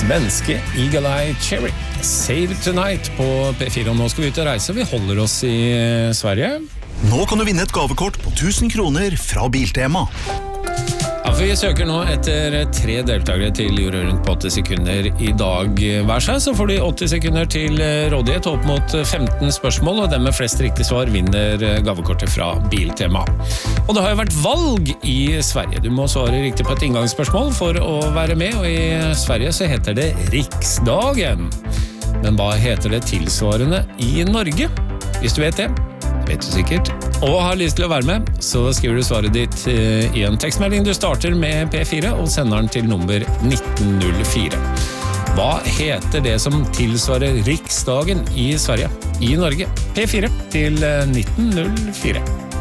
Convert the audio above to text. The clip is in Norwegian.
Svenske Eagle Eye Cherry Save Tonight på P4. Og nå skal vi ut og reise. Vi holder oss i Sverige. Nå kan du vinne et gavekort på 1000 kroner fra Biltema. Ja, for vi søker nå etter 3 deltakere til jordet rundt på 80 sekunder i dag hver seg. Så får de 80 sekunder til rådighet opp mot 15 spørsmål, og den med flest riktig svar vinner gavekortet fra Biltema. Og det har jo vært valg i Sverige. Du må svare riktig på et inngangsspørsmål for å være med, og i Sverige så heter det Riksdagen. Men hva heter det tilsvarende i Norge? Hvis du vet det vet du sikkert, og har lyst til å være med, så skriver du svaret ditt i en tekstmelding. Du starter med P4 og sender den til nummer 1904. Hva heter det som tilsvarer Riksdagen i Sverige, i Norge? P4 til 1904.